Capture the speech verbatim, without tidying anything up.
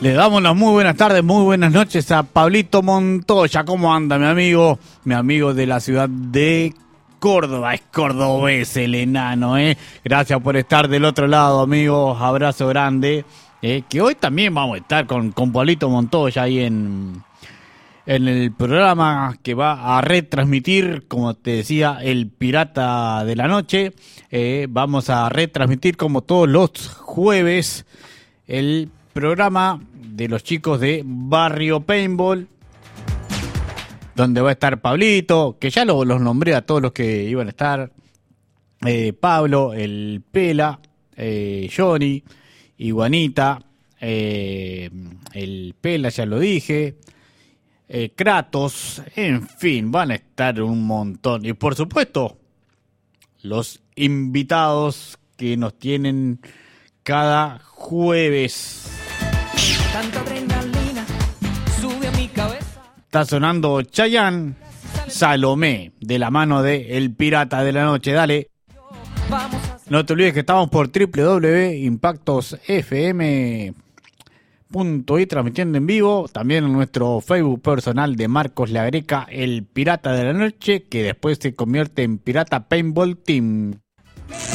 Le damos las muy buenas tardes, muy buenas noches a Pablito Montoya. ¿Cómo anda, mi amigo? Mi amigo de la ciudad de Córdoba. Es cordobés el enano, ¿eh? Gracias por estar del otro lado, amigos. Abrazo grande. ¿eh? Que hoy también vamos a estar con, con Pablito Montoya ahí en, en el programa que va a retransmitir, como te decía, El Pirata de la Noche. Eh, vamos a retransmitir como todos los jueves el programa de los chicos de Barrio Paintball, donde va a estar Pablito, que ya lo, los nombré a todos los que iban a estar, eh, Pablo, el Pela, eh, Johnny, Iguanita, eh, el Pela ya lo dije, eh, Kratos, en fin, van a estar un montón. Y por supuesto, los invitados que nos tienen cada jueves. Tanta adrenalina sube a mi cabeza. Está sonando Chayanne, Salomé, de la mano de El Pirata de la Noche. Dale. No te olvides que estamos por doble u doble u doble u punto impactos f m punto i transmitiendo en vivo. También en nuestro Facebook personal de Marcos La Greca, El Pirata de la Noche, que después se convierte en Pirata Paintball Team.